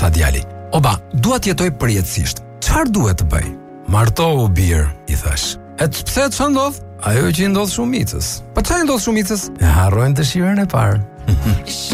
tha djali. Oba, dua të jetoj përjetësisht. Çfarë duhet të bëj? Martohu bir, i thash. Pse ç'o ndodh? Ajo që i ndodh shumicës. Po çfarë i ndodh shumicës? E harrojnë dëshirën e parë.